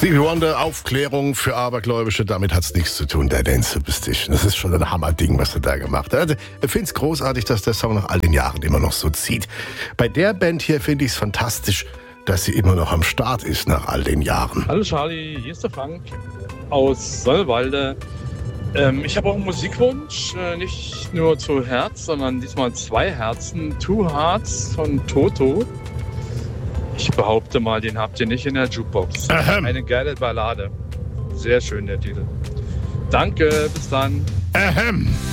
Stevie Wonder, Aufklärung für Abergläubische, damit hat's nichts zu tun, der Dance Superstition. Das ist schon ein Hammerding, was er da gemacht hat. Ich finde es großartig, dass der Song nach all den Jahren immer noch so zieht. Bei der Band hier finde ich es fantastisch, dass sie immer noch am Start ist nach all den Jahren. Hallo Charlie, hier ist der Frank aus Sollwalde. Ich habe auch einen Musikwunsch, nicht nur zu Herz, sondern diesmal 2 Herzen. Two Hearts von Toto. Ich behaupte mal, den habt ihr nicht in der Jukebox. Eine geile Ballade. Sehr schön der Titel. Danke, bis dann.